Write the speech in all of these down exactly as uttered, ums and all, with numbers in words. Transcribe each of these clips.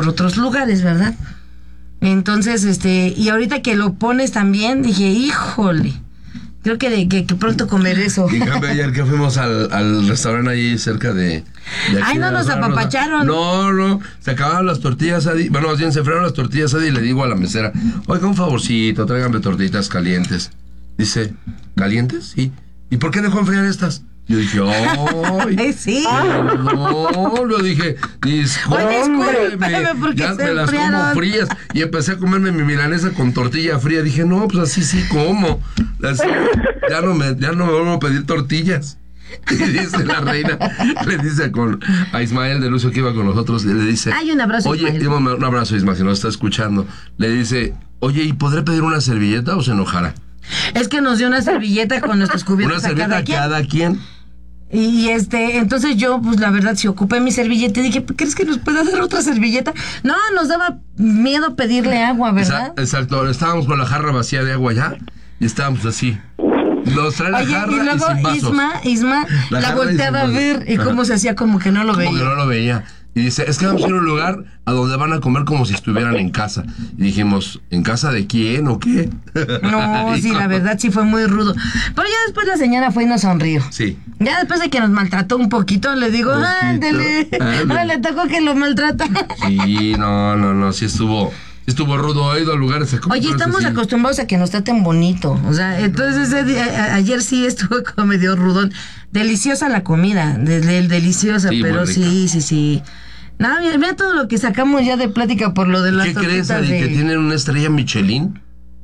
por otros lugares, ¿verdad? Entonces, este, y ahorita que lo pones también, dije, híjole, creo que, de, que, que pronto comer eso. En cambio, ayer que fuimos al, al restaurante ahí cerca de... de Ay, no nos apapacharon. No, no, se acabaron las tortillas, Adi. Bueno, más bien se frearon las tortillas, Adi, y le digo a la mesera, oiga, un favorcito, tráiganme tortillitas calientes. Dice, ¿calientes? Sí. ¿Y por qué dejó enfriar estas? Yo dije, ¡ay! Sí. No, lo dije, discúlpeme, ya me las como frías. Y empecé a comerme mi milanesa con tortilla fría. Dije, no, pues así sí como. Así, ya no me, ya no me vuelvo a pedir tortillas. Y dice la reina, le dice con, a Ismael de Lucio que iba con nosotros, le dice, ay, un abrazo, oye, Ismael. Un abrazo, Ismael, si nos está escuchando. Le dice, oye, ¿y podré pedir una servilleta o se enojará? Es que nos dio una servilleta con nuestros cubiertos. Una servilleta a cada quien. cada quien. Y este, entonces yo, pues la verdad, si ocupé mi servilleta y dije, ¿crees que nos puede dar otra servilleta? No, nos daba miedo pedirle agua, ¿verdad? Exacto, estábamos con la jarra vacía de agua ya y estábamos así. Nos trae la Oye, jarra y luego y sin vasos. Isma, Isma la, la volteaba a ver y cómo se hacía como que no lo como veía. Como que no lo veía. Y dice, es que vamos a ir a un lugar a donde van a comer como si estuvieran en casa. Y dijimos, ¿en casa de quién o qué? No, sí, la verdad sí fue muy rudo. Pero ya después la señora fue y nos sonrió. Sí. Ya después de que nos maltrató un poquito, le digo, ándale, ahora le tocó que lo maltrata. Sí, no, no, no, sí estuvo... Estuvo rudo, ha ido a lugares... Oye, estamos así acostumbrados a que nos traten bonito. O sea, entonces ese día, a, ayer sí estuvo como medio rudón. Deliciosa la comida, de, de, deliciosa, sí, pero sí, sí, sí. No, mira, mira todo lo que sacamos ya de plática por lo de las tortitas. ¿Qué crees, Adi, de... que tienen una estrella Michelin?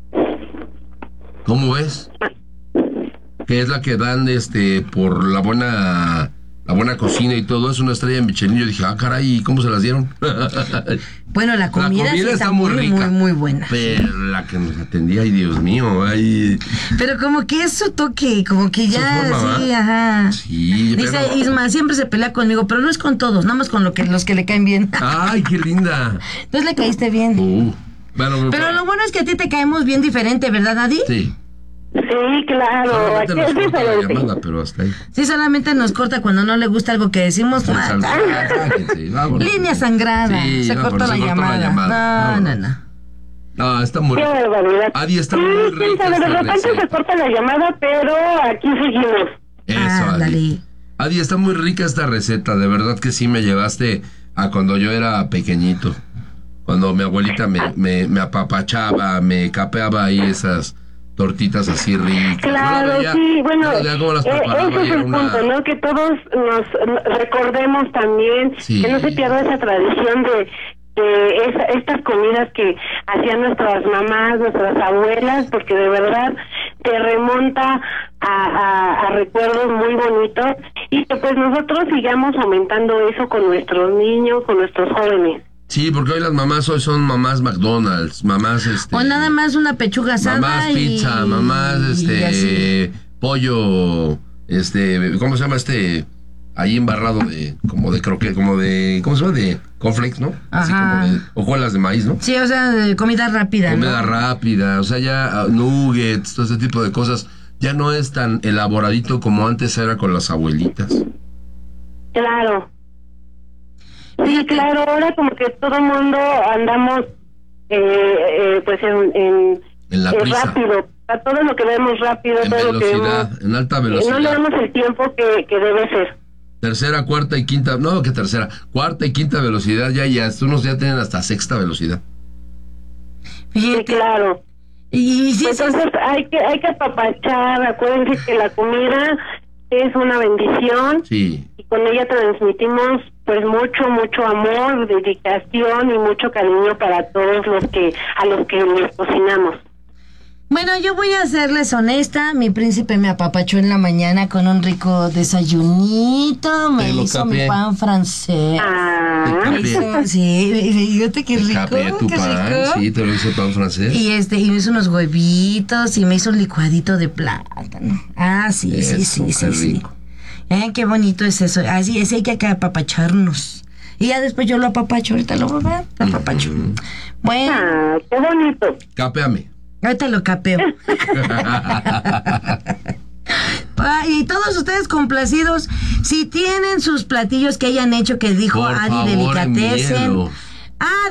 ¿Cómo ves? Que es la que dan este por la buena... La buena cocina y todo, es una estrella Michelin. Yo dije, ah, caray, ¿cómo se las dieron? Bueno, la comida, la comida sí está, está muy, muy rica, muy, muy buena. Pero la que nos atendía, ay, Dios mío, ay. Pero como que es su toque, como que ya, forma, sí, ¿va? Ajá. Sí, dice pero... Isma, siempre se pelea conmigo, pero no es con todos, nada más con lo que, los que le caen bien. Ay, qué linda. Entonces le caíste bien. Uh, bueno, pero pero lo bueno es que a ti te caemos bien diferente, ¿verdad, Adi? Sí. Sí, claro. Solamente nos corta la llamada, pero hasta ahí. Sí, solamente nos corta cuando no le gusta algo que decimos. Sí, sal, sáquense, vámonos. Línea sangrada. Sí, se, vámonos, cortó, la se cortó la llamada. No, no, no. No, está muy... Qué barbaridad. Adi, está sí, muy sí, rica. De repente receta. Se corta la llamada, pero aquí seguimos. Eso, ah, Adi. Dale. Adi, está muy rica esta receta. De verdad que sí me llevaste a cuando yo era pequeñito. Cuando mi abuelita me, me, me apapachaba, me capeaba ahí esas... tortitas así ricas. Claro, veía, sí, bueno, eh, ese es el una... punto, ¿no? Que todos nos recordemos también, sí. Que no se pierda esa tradición de, de esa, estas comidas que hacían nuestras mamás, nuestras abuelas, porque de verdad te remonta a, a, a recuerdos muy bonitos y que pues nosotros sigamos aumentando eso con nuestros niños, con nuestros jóvenes. Sí, porque hoy las mamás hoy son mamás McDonald's, mamás este... O nada más una pechuga asada mamás y... pizza, mamás este... pollo, este... ¿cómo se llama este...? Ahí embarrado de... como de croquet, como de... ¿cómo se llama? De cornflakes, ¿no? Ajá. Así como de... hojuelas de maíz, ¿no? Sí, o sea, de comida rápida, Comida ¿no? rápida, o sea, ya uh, nuggets, todo ese tipo de cosas. Ya no es tan elaboradito como antes era con las abuelitas. Claro. Sí, claro, ahora como que todo el mundo andamos eh, eh, pues en, en, en la eh, prisa. rápido, a todo lo que vemos rápido, en todo velocidad, lo que vemos, en alta velocidad. No le damos el tiempo que, que debe ser. Tercera, cuarta y quinta, no, que tercera, cuarta y quinta velocidad ya, ya, unos ya tienen hasta sexta velocidad. Sí, claro. Y, sí, entonces sí. hay que hay que apapachar, acuérdense que la comida es una bendición. Sí. Y con ella transmitimos pues mucho, mucho amor, dedicación y mucho cariño para todos los que, a los que les cocinamos. Bueno, yo voy a serles honesta, mi príncipe me apapachó en la mañana con un rico desayunito, me hizo capé. mi pan francés. Ah. Me hizo, sí, fíjate qué rico, capé tu qué pan, rico. Sí, te lo hizo pan francés. Y este, y me hizo unos huevitos y me hizo un licuadito de plátano. Ah, sí, eso, sí, sí, sí, sí. rico. Eh, qué bonito es eso. Así es, hay que apapacharnos. Y ya después yo lo apapacho, ahorita lo voy a ver, lo apapacho. Mm-hmm. Bueno. Ah, qué bonito. Capéame. Ahorita lo capeo. Ah, y todos ustedes complacidos, si tienen sus platillos que hayan hecho que dijo Por Adi favor, Delicatessen. envíenlo. Ah,